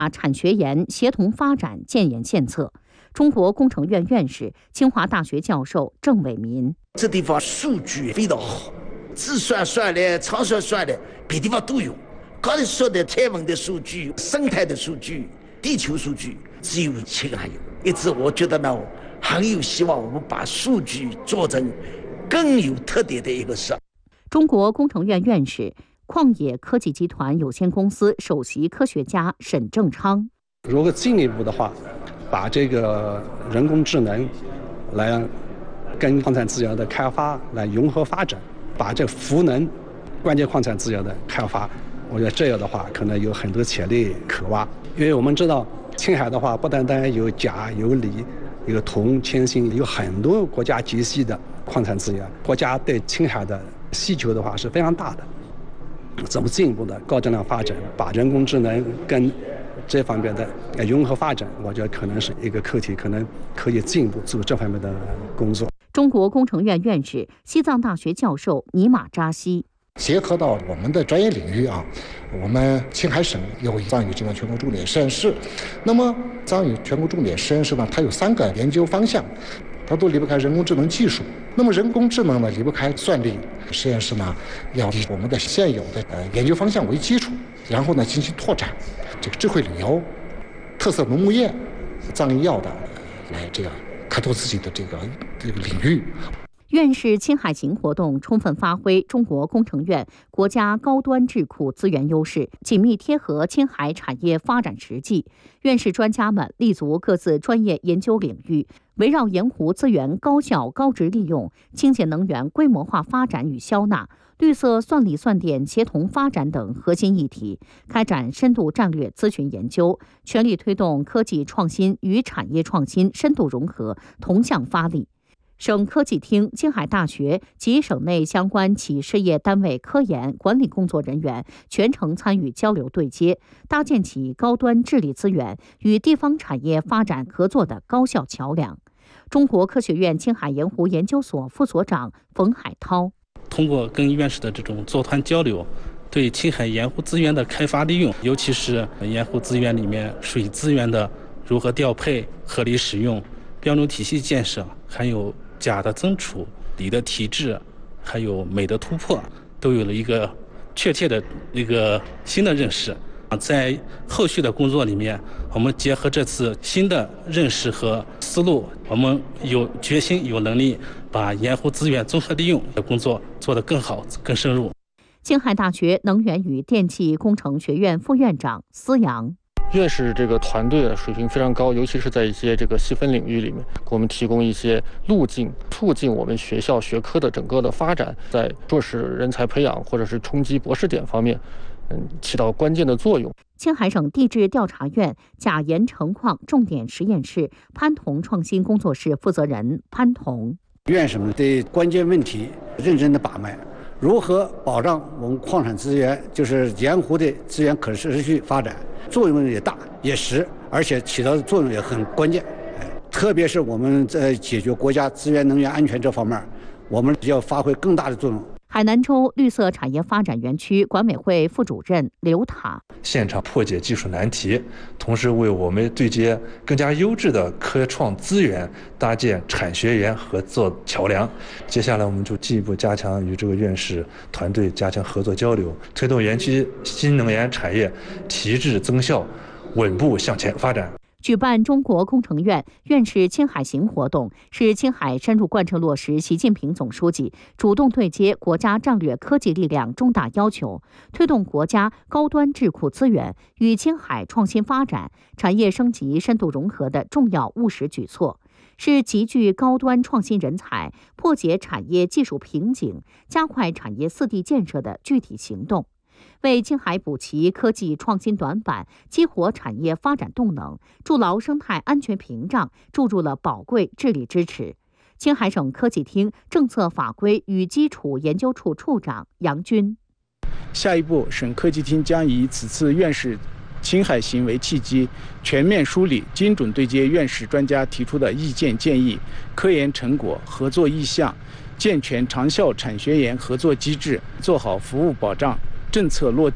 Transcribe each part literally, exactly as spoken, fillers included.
产学研协同发展建言献策。中国工程院院士、清华大学教授郑伟民： 这地方数据非常好，自算算的、长算算的，别地方都有。刚才说的天文的数据、生态的数据、地球数据，只有青海有。因此，我觉得呢，很有希望我们把数据做成更有特点的一个事。 中国工程院院士、矿野科技集团有限公司首席科学家沈正昌： 如果进一步的话，把这个人工智能来跟矿产资源的开发来融合发展，把这赋能关键矿产资源的开发，我觉得这样的话可能有很多潜力可挖。因为我们知道青海的话，不单单有钾、有锂、有铜、铅、锌，有很多国家级系的矿产资源，国家对青海的需求的话是非常大的。怎么进一步的高质量发展，把人工智能跟这方面的融合发展，我觉得可能是一个课题，可能可以进一步做这方面的工作。 中国工程院院士、西藏大学教授尼玛扎西： 结合到我们的专业领域啊，我们青海省有藏语这个全国重点实验室。那么藏语全国重点实验室呢，它有三个研究方向，它都离不开人工智能技术。那么人工智能呢，离不开算力。实验室呢，要以我们的现有的呃研究方向为基础，然后呢进行拓展。这个智慧旅游、特色农牧业、藏医药的来这样开拓自己的这个这个领域。 院士青海行活动充分发挥中国工程院国家高端智库资源优势，紧密贴合青海产业发展实际。院士专家们立足各自专业研究领域，围绕盐湖资源高效高值利用、清洁能源规模化发展与消纳、绿色算力算电协同发展等核心议题，开展深度战略咨询研究，全力推动科技创新与产业创新深度融合，同向发力。省科技厅、青海大学及省内相关企事业单位科研管理工作人员全程参与交流对接，搭建起高端智力资源与地方产业发展合作的高效桥梁。中国科学院青海盐湖研究所副所长冯海涛： 通过跟院士的这种座谈交流，对青海盐湖资源的开发利用，尤其是盐湖资源里面水资源的如何调配、合理使用、标准体系建设，还有钾的增储、锂的提质，还有镁的突破，都有了一个确切的一个新的认识。在后续的工作里面，我们结合这次新的认识和思路，我们有决心、有能力把盐湖资源综合利用的工作做得更好、更深入。 青海大学能源与电气工程学院副院长司阳： 院士这个团队的水平非常高，尤其是在一些这个细分领域里面，给我们提供一些路径，促进我们学校学科的整个的发展，在硕士人才培养或者是冲击博士点方面，嗯，起到关键的作用。 青海省地质调查院钾盐成矿重点实验室潘彤创新工作室负责人潘彤： 院士们对关键问题认真的把脉，如何保障我们矿产资源，就是盐湖的资源可持续发展，作用也大也实，而且起到的作用也很关键。特别是我们在解决国家资源能源安全这方面，我们要发挥更大的作用。 海南州绿色产业发展园区管委会副主任刘塔： 现场破解技术难题，同时为我们对接更加优质的科创资源搭建产学研合作桥梁。接下来我们就进一步加强与这个院士团队加强合作交流，推动园区新能源产业提质增效，稳步向前发展。 举办中国工程院院士青海行活动，是青海深入贯彻落实习近平总书记主动对接国家战略科技力量重大要求，推动国家高端智库资源与青海创新发展、产业升级深度融合的重要务实举措，是集聚高端创新人才、破解产业技术瓶颈、加快产业四地建设的具体行动。为青海补齐科技创新短板，激活产业发展动能，筑牢生态安全屏障，注入了宝贵智力支持。青海省科技厅政策法规与基础研究处处长杨军： 下一步，省科技厅将以此次院士青海行为契机，全面梳理、精准对接院士专家提出的意见建议、科研成果、合作意向，健全长效产学研合作机制，做好服务保障、政策落地、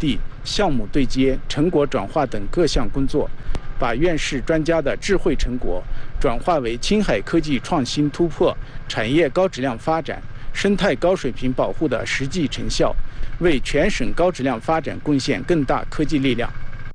项目对接、成果转化等各项工作，把院士专家的智慧成果转化为青海科技创新突破、产业高质量发展、生态高水平保护的实际成效，为全省高质量发展贡献更大科技力量。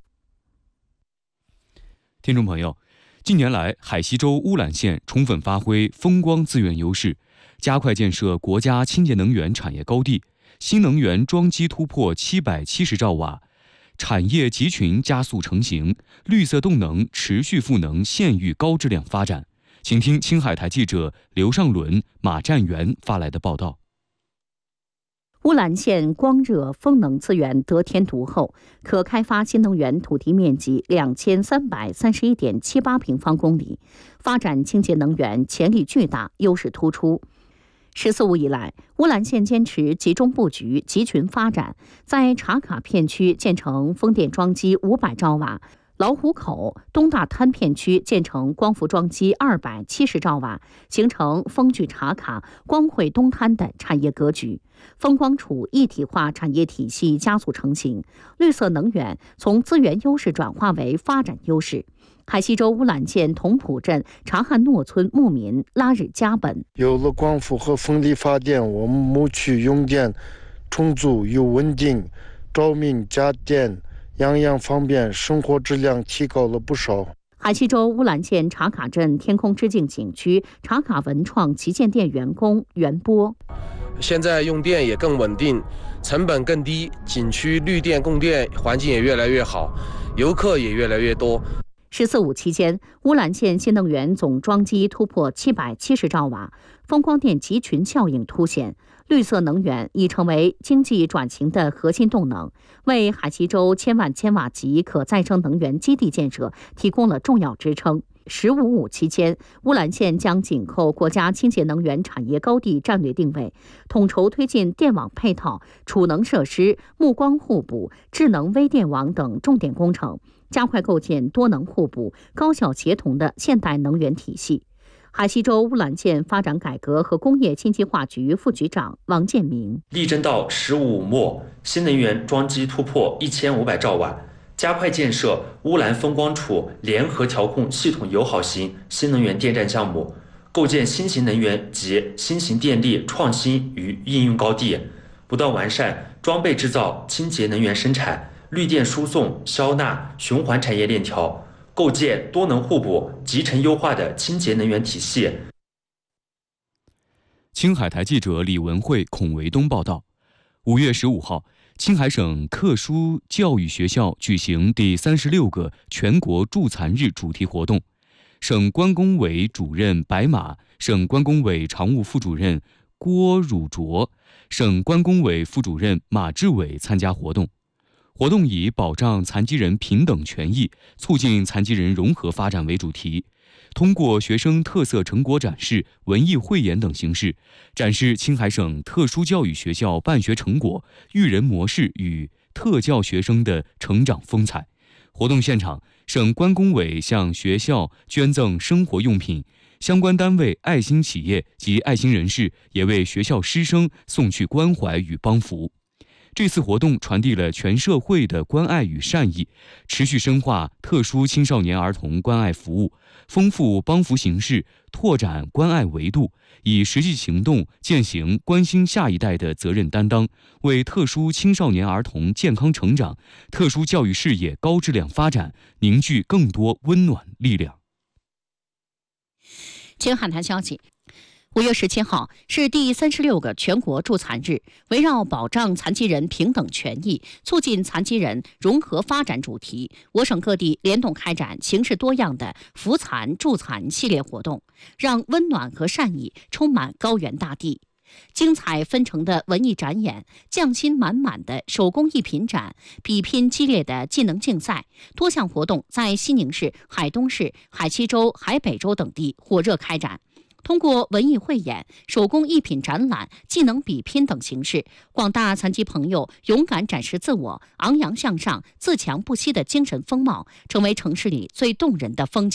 听众朋友，近年来，海西州乌兰县充分发挥风光资源优势，加快建设国家清洁能源产业高地，新能源装机突破七百七十兆瓦，产业集群加速成型，绿色动能持续赋能县域高质量发展。请听青海台记者刘尚伦、马占元发来的报道。 乌兰县光热风能资源得天独厚，可开发新能源土地面积两千三百三十一点七八平方公里，发展清洁能源潜力巨大，优势突出。十四五以来，乌兰县坚持集中布局、集群发展，在茶卡片区建成风电装机五百兆瓦，老虎口东大滩片区建成光伏装机二百七十兆瓦，形成风聚茶卡、光汇东滩的产业格局。风光储一体化产业体系加速成型，绿色能源从资源优势转化为发展优势。海西州乌兰县同浦镇察罕诺村牧民拉日加本： 有了光伏和风力发电，我们牧区用电充足又稳定，照明家电样样方便，生活质量提高了不少。 海西州乌兰县茶卡镇天空之镜景区茶卡文创旗舰店员工袁波： 现在用电也更稳定，成本更低，景区绿电供电环境也越来越好，游客也越来越多。 十四五期间，乌兰县新能源总装机突破七百七十兆瓦，风光电集群效应凸显，绿色能源已成为经济转型的核心动能，为海西州千万千瓦级可再生能源基地建设提供了重要支撑。十五五期间，乌兰县将紧扣国家清洁能源产业高地战略定位，统筹推进电网配套、储能设施、目光互补、智能微电网等重点工程，加快构建多能互补、高效协同的现代能源体系。海西州乌兰县发展改革和工业经济化局副局长王建明： 力争到十五五末，新能源装机突破一千五百兆瓦，加快建设乌兰风光储联合调控系统友好型新能源电站项目，构建新型能源及新型电力创新与应用高地，不断完善装备制造、清洁能源生产、绿电输送、消纳、循环产业链条，构建多能互补、集成优化的清洁能源体系。 青海台记者李文慧、孔维东报道。五月十五号，青海省特殊教育学校举行第三十六个全国助残日主题活动，省关工委主任白马、省关工委常务副主任郭汝卓、省关工委副主任马志伟参加活动。活动以保障残疾人平等权益、促进残疾人融合发展为主题，通过学生特色成果展示、文艺汇演等形式，展示青海省特殊教育学校办学成果、育人模式与特教学生的成长风采。活动现场，省关工委向学校捐赠生活用品，相关单位、爱心企业及爱心人士也为学校师生送去关怀与帮扶。这次活动传递了全社会的关爱与善意，持续深化特殊青少年儿童关爱服务，丰富帮扶形式，拓展关爱维度，以实际行动践行关心下一代的责任担当，为特殊青少年儿童健康成长、特殊教育事业高质量发展凝聚更多温暖力量。 青海台消息，五月十七号是第三十六个全国助残日，围绕保障残疾人平等权益、促进残疾人融合发展主题，我省各地联动开展形式多样的扶残助残系列活动，让温暖和善意充满高原大地。精彩纷呈的文艺展演、匠心满满的手工艺品展、比拼激烈的技能竞赛，多项活动在西宁市、海东市、海西州、海北州等地火热开展。通过文艺汇演、手工艺品展览、技能比拼等形式，广大残疾朋友勇敢展示自我、昂扬向上、自强不息的精神风貌，成为城市里最动人的风景。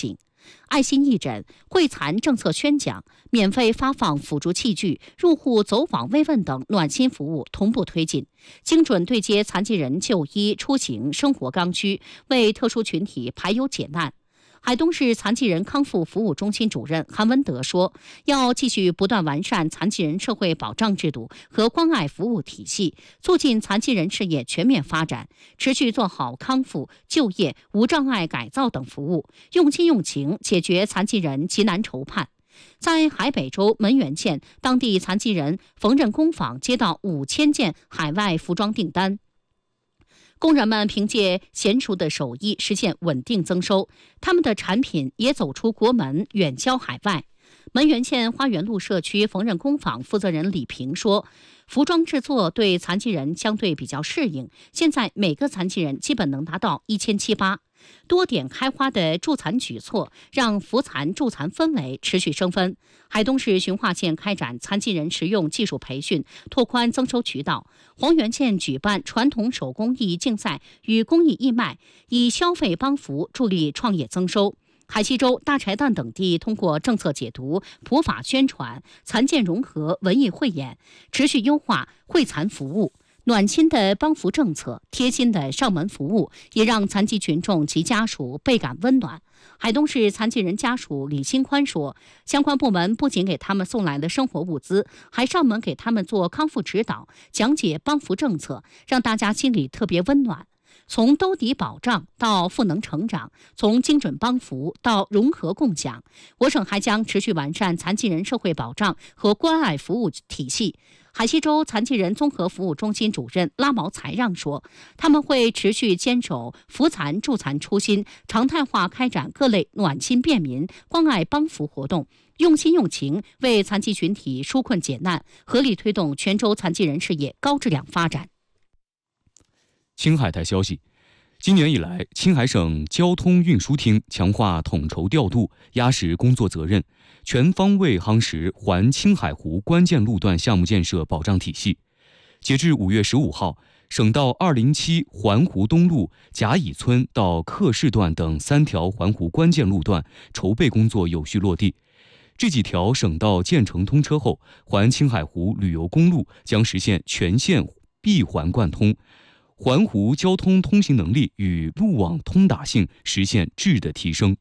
爱心义诊、惠残政策宣讲、免费发放辅助器具、入户走访慰问等暖心服务同步推进，精准对接残疾人就医、出行、生活刚需，为特殊群体排忧解难。海东市残疾人康复服务中心主任韩文德说，要继续不断完善残疾人社会保障制度和关爱服务体系，促进残疾人事业全面发展，持续做好康复、就业、无障碍改造等服务，用心用情解决残疾人急难愁盼。在海北州门源县，当地残疾人缝纫工坊接到五千件海外服装订单，工人们凭借娴熟的手艺实现稳定增收，他们的产品也走出国门，远销海外。门源县花园路社区缝纫工坊负责人李平说，服装制作对残疾人相对比较适应，现在每个残疾人基本能达到一千七八。多点开花的助残举措，让扶残助残氛围持续升温。海东市循化县开展残疾人实用技术培训，拓宽增收渠道。黄原县举办传统手工艺竞赛与工艺义卖，以消费帮扶助力创业增收。海西州、大柴旦等地通过政策解读、普法宣传、残健融合文艺汇演，持续优化惠残服务。暖心的帮扶政策，贴心的上门服务，也让残疾群众及家属倍感温暖。海东市残疾人家属李新宽说，相关部门不仅给他们送来了生活物资，还上门给他们做康复指导，讲解帮扶政策，让大家心里特别温暖。从兜底保障到赋能成长，从精准帮扶到融合共享，我省还将持续完善残疾人社会保障和关爱服务体系。海西州残疾人综合服务中心主任拉毛才让说，他们会持续坚守扶残助残初心，常态化开展各类暖心便民、关爱帮扶活动，用心用情为残疾群体纾困解难，合力推动全州残疾人事业高质量发展。 青海台消息，今年以来，青海省交通运输厅强化统筹调度、压实工作责任，全方位夯实环青海湖关键路段项目建设保障体系。截至五月十五号，省道二零七环湖东路甲乙村到克市段等三条环湖关键路段筹备工作有序落地。这几条省道建成通车后，环青海湖旅游公路将实现全线闭环贯通，环湖交通通行能力与路网通达性实现质的提升。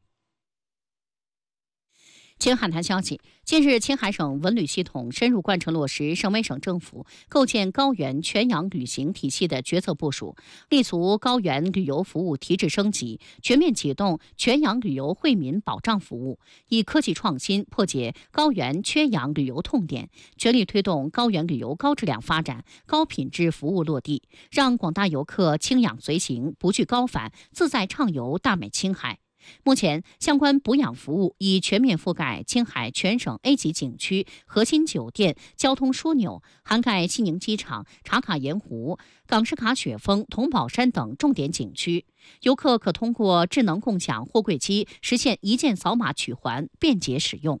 青海台消息，近日，青海省文旅系统深入贯彻落实省委省政府构建高原全氧旅行体系的决策部署，立足高原旅游服务提质升级，全面启动全氧旅游惠民保障服务，以科技创新破解高原缺氧旅游痛点，全力推动高原旅游高质量发展、高品质服务落地，让广大游客轻氧随行，不惧高反，自在畅游大美青海。目前，相关补氧服务已全面覆盖青海全省 A 级景区、核心酒店、交通枢纽，涵盖西宁机场、茶卡盐湖、港士卡雪峰、桐宝山等重点景区。游客可通过智能共享货柜机实现一键扫码取环，便捷使用。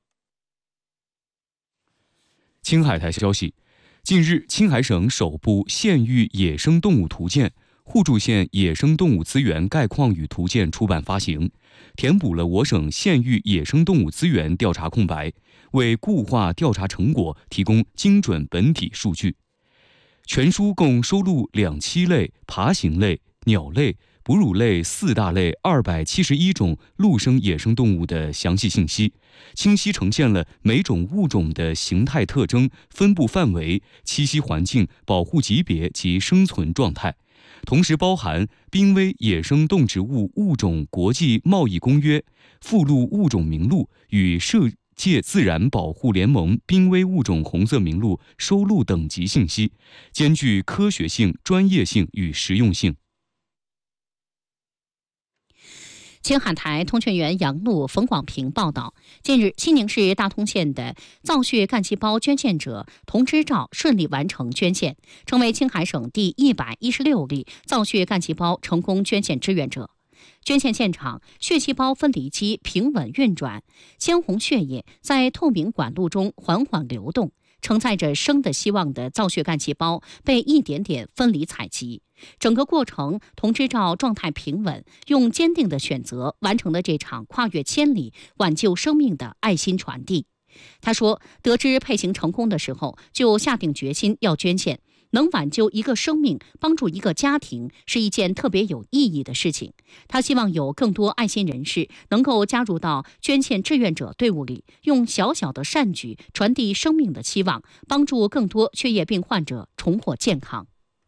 青海台消息，近日，青海省首部县域野生动物图鉴互助县野生动物资源概况与图鉴出版发行，填补了我省县域野生动物资源调查空白，为固化调查成果提供精准本体数据。全书共收录两栖类、爬行类、鸟类、哺乳类四大类二百七十一种陆生野生动物的详细信息，清晰呈现了每种物种的形态特征、分布范围、栖息环境、保护级别及生存状态。同时包含濒危野生动植物物种国际贸易公约、附录物种名录与世界自然保护联盟濒危物种红色名录收录等级信息，兼具科学性、专业性与实用性。 青海台通讯员杨璐、冯广平报道，近日，西宁市大通县的造血干细胞捐献者童之照顺利完成捐献，成为青海省第一百一十六例造血干细胞成功捐献志愿者。捐献现场，血细胞分离机平稳运转，鲜红血液在透明管路中缓缓流动，承载着生的希望的造血干细胞被一点点分离采集。 整个过程，童支照状态平稳，用坚定的选择完成了这场跨越千里、挽救生命的爱心传递。他说，得知配型成功的时候，就下定决心要捐献。能挽救一个生命，帮助一个家庭，是一件特别有意义的事情。他希望有更多爱心人士能够加入到捐献志愿者队伍里，用小小的善举传递生命的希望，帮助更多血液病患者重获健康。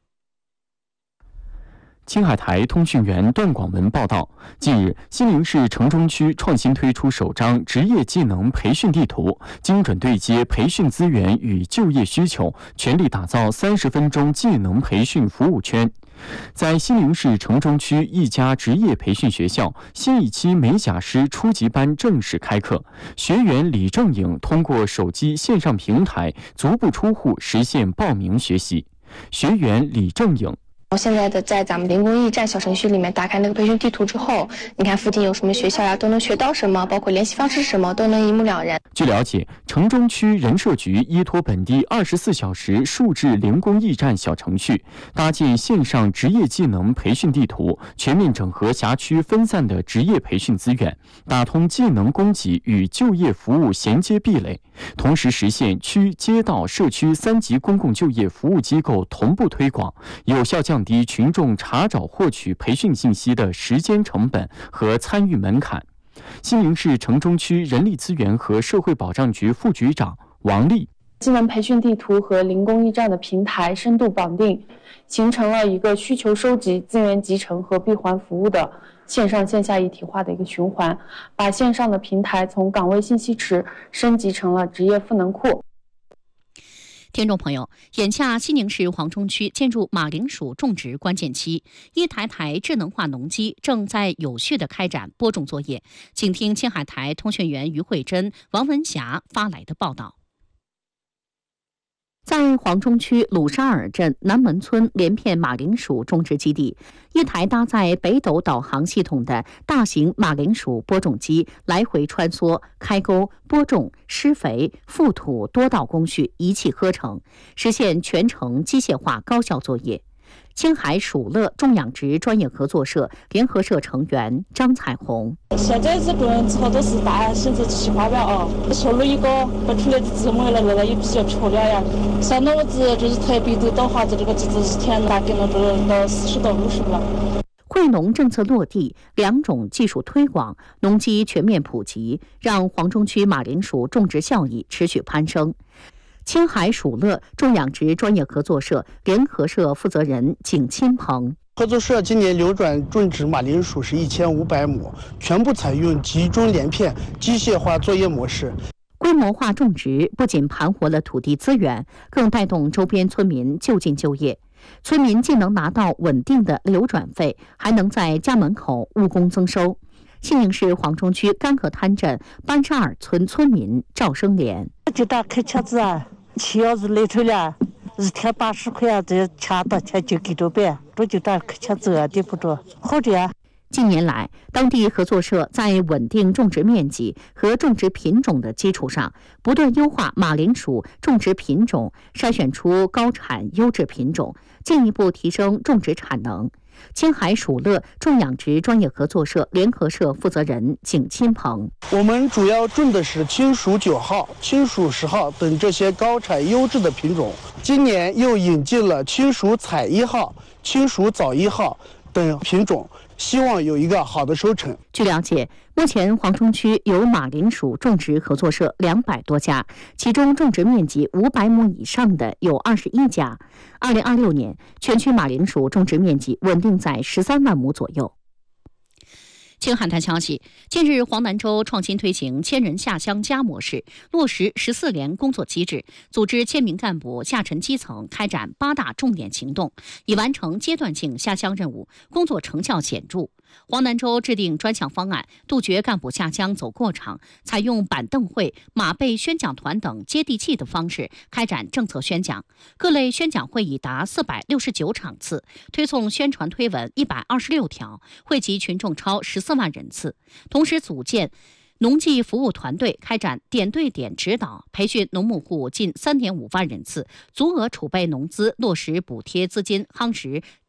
青海台通讯员段广文报道，近日，西宁市城中区创新推出首张职业技能培训地图，精准对接培训资源与就业需求，全力打造三十分钟技能培训服务圈。在西宁市城中区一家职业培训学校，新一期美甲师初级班正式开课。学员李正颖通过手机线上平台，足不出户实现报名学习。学员李正颖。 我现在的在咱们灵工驿站小程序里面打开那个培训地图之后，你看附近有什么学校呀，都能学到什么，包括联系方式是什么，都能一目了然。 据了解，城中区人社局依托本地二十四小时数字灵工驿站小程序，搭建线上职业技能培训地图，全面整合辖区分散的职业培训资源，打通技能供给与就业服务衔接壁垒，同时实现区、街道、社区三级公共就业服务机构同步推广，有效降低群众查找获取培训信息的时间成本和参与门槛。西宁市城中区人力资源和社会保障局副局长王丽， 技能培训地图和灵工驿站的平台深度绑定，形成了一个需求收集、资源集成和闭环服务的线上线下一体化的一个循环，把线上的平台从岗位信息池升级成了职业赋能库。 听众朋友，眼下西宁市黄中区进入马铃薯种植关键期，一台台智能化农机正在有序地开展播种作业。请听青海台通讯员于慧珍、王文霞发来的报道。在黄中区鲁沙尔镇南门村连片马铃薯种植基地，一台搭载北斗导航系统的大型马铃薯播种机来回穿梭、开沟、播种、施肥、覆土多道工序一气呵成，实现全程机械化高效作业。青海薯乐种养殖专业合作社联合社成员张彩虹： 现在这种草都是大型的机器发表啊，收入一个播出来的字母了，那个也比较漂亮呀。像那子就是台北斗导航的这个机子是天大概了这到四十到五十了。 惠农政策落地，两种技术推广，农机全面普及，让黄中区马铃薯种植效益持续攀升。青海薯乐种养殖专业合作社联合社负责人景钦鹏： 合作社今年流转种植马铃薯是一千五百亩，全部采用集中连片机械化作业模式。 规模化种植不仅盘活了土地资源，更带动周边村民就近就业。村民既能拿到稳定的流转费，还能在家门口务工增收。西宁市黄中区甘河滩镇班沙尔村村民赵生莲： 就打开车子啊，七要是来头了，一天八十块啊，这掐到钱就给着呗，这就打开车子啊，对不着，好的啊。 近年来，当地合作社在稳定种植面积和种植品种的基础上，不断优化马铃薯种植品种，筛选出高产优质品种，进一步提升种植产能。青海薯乐种养殖专业合作社联合社负责人景钦鹏： 我们主要种的是青薯九号、青薯十号等这些高产优质的品种，今年又引进了青薯彩一号、青薯枣一号等品种，希望有一个好的收成。 据了解，目前黄中区有马铃薯种植合作社两百多家，其中种植面积五百亩以上的有二十一家。二零二六年，全区马铃薯种植面积稳定在十三万亩左右。青海台消息，近日黄南州创新推行千人下乡家模式，落实十四联工作机制，组织千名干部下沉基层，开展八大重点行动，已完成阶段性下乡任务，工作成效显著。黄南州制定专项方案，杜绝干部下乡走过场，采用板凳会、马背宣讲团等接地气的方式开展政策宣讲。各类宣讲会已达四百六十九场次，推送宣传推文一百二十六条，惠及群众超十四万人次。同时组建农技服务团队，开展点对点指导，培训农牧户近三点五万人次，足额储备农资落实补贴资金夯实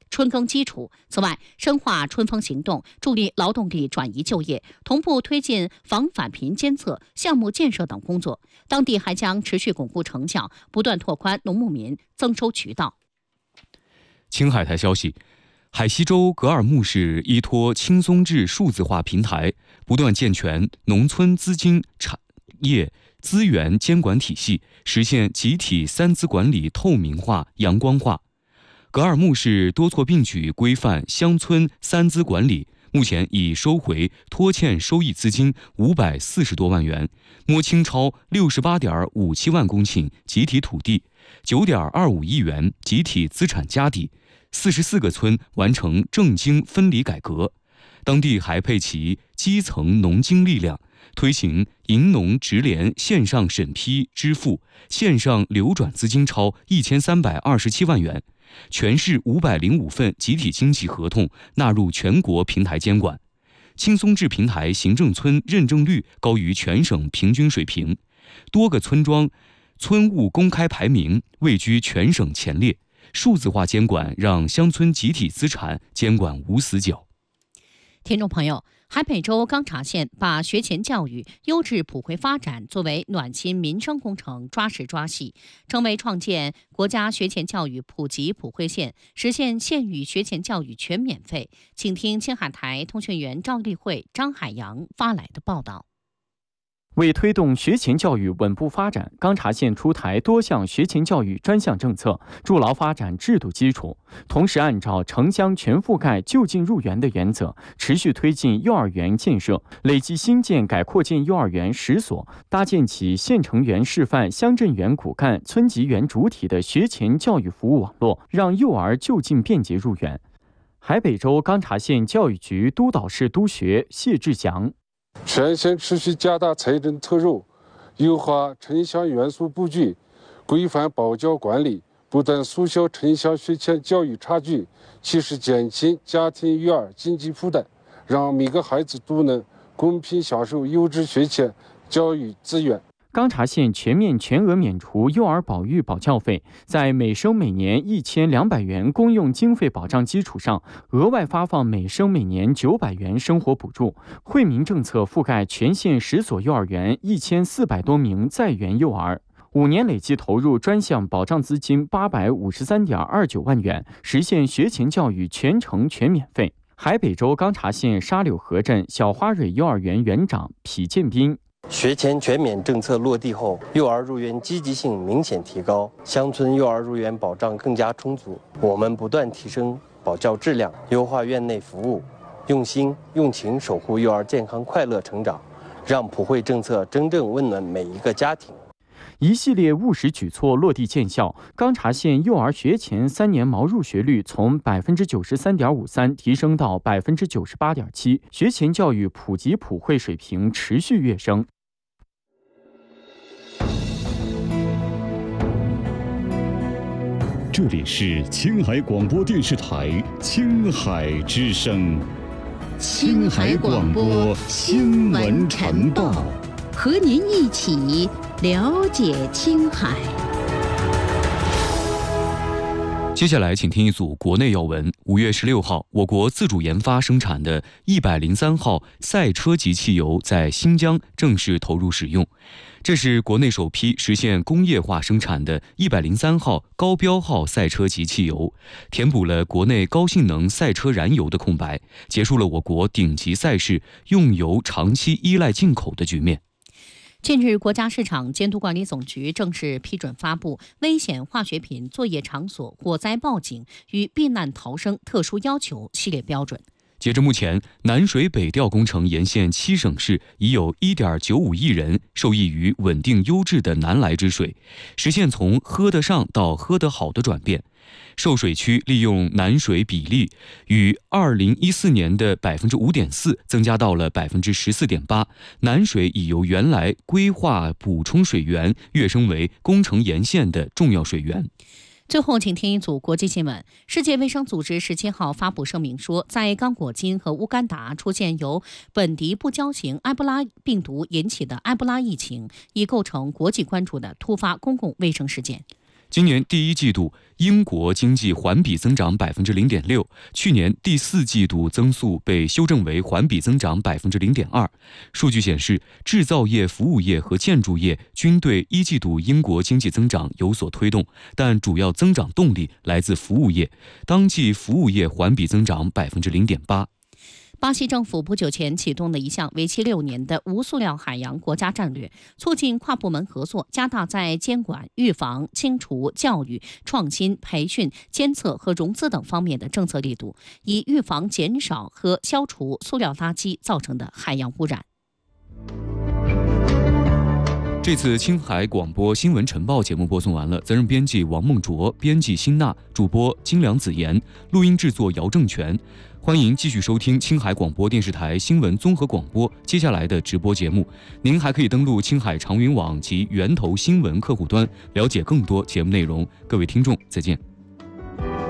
春耕基础。此外，深化春风行动，助力劳动力转移就业，同步推进防返贫监测、项目建设等工作。当地还将持续巩固成效，不断拓宽农牧民增收渠道。 青海台消息，海西州格尔木市依托轻松治数字化平台，不断健全农村资金产业资源监管体系，实现集体三资管理透明化、阳光化。格尔木市多措并举规范乡村三资管理，目前已收回拖欠收益资金五百四十多万元，摸清超六十八点五七万公顷集体土地，九点二五亿元集体资产家底，四十四个村完成政经分离改革。当地还配齐基层农经力量，推行银农直联线上审批支付，线上流转资金超一千三百二十七万元。全市五百零五份集体经济合同纳入全国平台监管，轻松治平台行政村认证率高于全省平均水平，多个村庄村务公开排名位居全省前列。数字化监管让乡村集体资产监管无死角。 听众朋友，海北州钢察县把学前教育优质普惠发展作为暖心民生工程抓实抓细，成为创建国家学前教育普及普惠县，实现县域学前教育全免费。请听青海台通讯员赵丽慧、张海洋发来的报道。 为推动学前教育稳步发展，钢察县出台多项学前教育专项政策，筑牢发展制度基础。同时，按照城乡全覆盖、就近入园的原则，持续推进幼儿园建设，累计新建改扩建幼儿园十所，搭建起县城园示范、乡镇园骨干、村级园主体的学前教育服务网络，让幼儿就近便捷入园。海北州钢察县教育局督导室督学谢志祥。 全县持续加大财政投入，优化城乡元素布局，规范保教管理，不断缩小城乡学前教育差距，切实减轻家庭育儿经济负担，让每个孩子都能公平享受优质学前教育资源。 钢察县全面全额免除幼儿保育保教费，在每生每年一千两百元公用经费保障基础上，额外发放每生每年九百元生活补助。惠民政策覆盖全县十所幼儿园，一千四百多名在园幼儿。五年累计投入专项保障资金八百五十三点二九万元，实现学前教育全程全免费。海北州钢察县沙柳河镇小花蕊幼儿园园长痞建斌。 学前全免政策落地后，幼儿入园积极性明显提高，乡村幼儿入园保障更加充足。我们不断提升保教质量，优化院内服务，用心用情守护幼儿健康快乐成长，让普惠政策真正温暖每一个家庭。 一系列务实举措落地见效，钢察县幼儿学前三年毛入学率从百分之九十三点五三提升到百分之九十八点七，学前教育普及普惠水平持续跃升。 这里是青海广播电视台青海之声， 青海广播新闻晨报，和您一起了解青海。 接下来，请听一组国内要闻。五月十六号，我国自主研发生产的一百零三号赛车级汽油在新疆正式投入使用。这是国内首批实现工业化生产的一百零三号高标号赛车级汽油，填补了国内高性能赛车燃油的空白，结束了我国顶级赛事用油长期依赖进口的局面。 近日，国家市场监督管理总局正式批准发布《危险化学品作业场所火灾报警与避难逃生特殊要求》系列标准。 截至目前，南水北调工程沿线七省市已有 一点九五亿人受益于稳定优质的南来之水，实现从喝得上到喝得好的转变。受水区利用南水比例与二零一四年的 百分之五点四 增加到了 百分之十四点八， 南水已由原来规划补充水源跃升为工程沿线的重要水源。 最后，请听一组国际新闻。世界卫生组织十七号发布声明说，在刚果金和乌干达出现由本地不交型埃博拉病毒引起的埃博拉疫情，已构成国际关注的突发公共卫生事件。 今年第一季度，英国经济环比增长百分之零点六，去年第四季度增速被修正为环比增长百分之零点二。数据显示，制造业、服务业和建筑业均对一季度英国经济增长有所推动，但主要增长动力来自服务业，当季服务业环比增长百分之零点八。 巴西政府不久前启动了一项为期六年的无塑料海洋国家战略，促进跨部门合作，加大在监管、预防、清除、教育、创新、培训、监测和融资等方面的政策力度，以预防、减少和消除塑料垃圾造成的海洋污染。 这次青海广播新闻晨报节目播送完了，责任编辑王梦卓，编辑辛娜，主播金良子言，录音制作姚正全。欢迎继续收听青海广播电视台新闻综合广播接下来的直播节目。您还可以登录青海长云网及源头新闻客户端，了解更多节目内容。各位听众，再见。